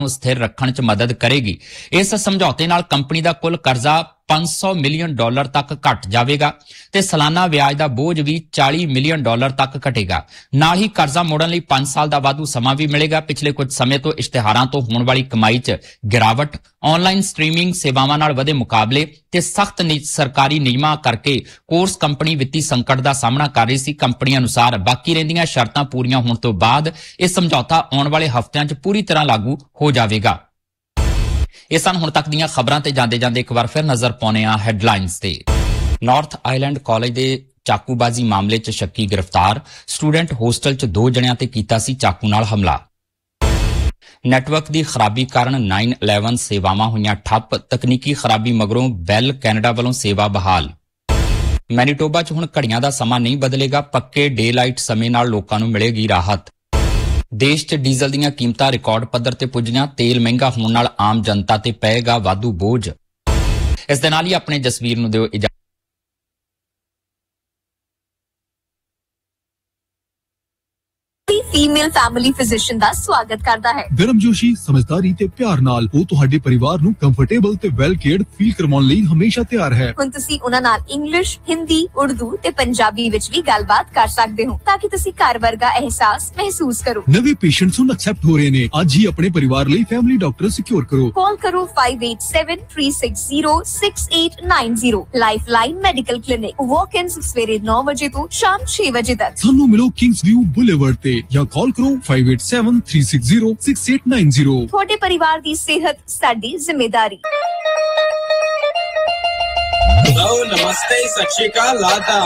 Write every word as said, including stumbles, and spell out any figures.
स्थिर रखने च मदद करेगी। इस समझौते नाल कंपनी दा कुल कर्जा पांच सौ मिलियन डॉलर तक घट जाएगा ते सालाना ब्याज का बोझ भी चालीस मिलियन डॉलर तक घटेगा। नाल ही कर्जा मोड़न लई पांच साल का वाधू समा भी मिलेगा। पिछले कुछ समय तो इश्तिहारां तो होने वाली कमाई च गिरावट, ऑनलाइन स्ट्रीमिंग सेवावां नाल वधे मुकाबले ते सख्त सरकारी नियमां करके कोर्स कंपनी वित्ती संकट का सामना कर रही सी। कंपनी अनुसार बाकी रहिंदियां शर्तां पूरीआं होण तो बाद यह समझौता आउण वाले हफ्तिਆਂ च पूरी तरह लागू हो जाएगा। ਇਹ ਸਨ ਹੁਣ ਤੱਕ ਦੀਆਂ ਖਬਰਾਂ ਤੇ ਜਾਂਦੇ ਜਾਂਦੇ ਇੱਕ ਵਾਰ ਫਿਰ ਨਜ਼ਰ ਪਾਉਣੇ ਆ ਹੈਡਲਾਈਨਸ ਤੇ। ਨਾਰਥ ਆਈਲੈਂਡ ਕਾਲਜ ਦੇ ਚਾਕੂਬਾਜ਼ੀ ਮਾਮਲੇ 'ਚ ਸ਼ੱਕੀ ਗ੍ਰਿਫਤਾਰ, ਸਟੂਡੈਂਟ ਹੋਸਟਲ 'ਚ ਦੋ ਜਣਿਆਂ ਤੇ ਕੀਤਾ ਸੀ ਚਾਕੂ ਨਾਲ ਹਮਲਾ। ਨੈਟਵਰਕ ਦੀ ਖਰਾਬੀ ਕਾਰਨ ਨਾਈਨ ਇਲੈਵਨ ਸੇਵਾਵਾਂ ਹੋਈਆਂ ਠੱਪ, ਤਕਨੀਕੀ ਖਰਾਬੀ ਮਗਰੋਂ ਬੈਲ ਕੈਨੇਡਾ ਵੱਲੋਂ ਸੇਵਾ ਬਹਾਲ। ਮੈਨੀਟੋਬਾ 'ਚ ਹੁਣ ਘੜੀਆਂ ਦਾ ਸਮਾਂ ਨਹੀਂ ਬਦਲੇਗਾ, ਪੱਕੇ ਡੇ ਲਾਈਟ ਸਮੇਂ ਨਾਲ ਲੋਕਾਂ ਨੂੰ ਮਿਲੇਗੀ ਰਾਹਤ। ਦੇਸ਼ 'ਚ ਡੀਜ਼ਲ ਦੀਆਂ ਕੀਮਤਾਂ ਰਿਕਾਰਡ ਪੱਧਰ ਤੇ ਪੁੱਜੀਆਂ, ਤੇਲ ਮਹਿੰਗਾ ਹੋਣ ਨਾਲ ਆਮ ਜਨਤਾ ਤੇ ਪਏਗਾ ਵਾਧੂ ਬੋਝ। ਇਸ ਦੇ ਨਾਲ ਹੀ ਆਪਣੇ ਜਸਵੀਰ ਨੂੰ ਦਿਓ ਇਜਾਜ਼ਤ। ਫੀਮੇਲ ਫੈਮਿਲੀ ਫਿਜ਼ੀਸ਼ੀਅਨ ਦਾ ਸਵਾਗਤ ਕਰਦਾ ਹੈ। ਗਰਮਜੋਸ਼ੀ, ਸਮਝਦਾਰੀ ਤੇ ਪਿਆਰ ਨਾਲ ਉਹ ਤੁਹਾਡੇ ਪਰਿਵਾਰ ਨੂੰ ਕੰਫਰਟੇਬਲ ਤੇ ਵੈਲ ਕੇਅਰਡ ਫੀਲ ਕਰਵਾਉਣ ਲਈ ਹਮੇਸ਼ਾ ਤਿਆਰ ਹੈ। ਹੁਣ ਤੁਸੀਂ ਉਹਨਾਂ ਨਾਲ ਇੰਗਲਿਸ਼, ਹਿੰਦੀ, ਉਰਦੂ ਤੇ ਪੰਜਾਬੀ ਵਿੱਚ ਵੀ ਗੱਲਬਾਤ ਕਰ ਸਕਦੇ ਹੋ ਤਾਂ ਕਿ ਤੁਸੀਂ ਘਰ ਵਰਗਾ ਅਹਿਸਾਸ ਮਹਿਸੂਸ ਕਰੋ। ਨਵੇਂ ਪੇਸ਼ੈਂਟਸ ਹੁਣ ਐਕਸੈਪਟ ਹੋ ਰਹੇ ਨੇ। ਅੱਜ ਹੀ ਆਪਣੇ ਪਰਿਵਾਰ ਲਈ ਫੈਮਿਲੀ ਡਾਕਟਰ ਸਿਕਿਉਰ ਕਰੋ। ਕਾਲ ਕਰੋ five eight seven three six zero six eight nine zero। Lifeline medical clinic, ਵਾਕ-ਇਨਸ ਸਵੇਰੇ ਨੌ ਵਜੇ ਤੋਂ ਸ਼ਾਮ ਛੇ ਵਜੇ ਤੱਕ। ਸਾਨੂੰ ਮਿਲੋ ਕਿੰਗਸ ਵਿਊ ਬੁਲੇਵਰਡ ਤੇ ਜਾਂ ਕਾਲ ਕਰੋ five eight seven three six zero six eight nine zero। ਤੁਹਾਡੇ ਪਰਿਵਾਰ ਦੀ ਸਿਹਤ ਸਾਡੀ ਜ਼ਿੰਮੇਵਾਰੀ। ਨਮਸਤੇ, ਸਤਿ ਸ਼੍ਰੀ ਅਕਾਲ, ਲਾਤਾ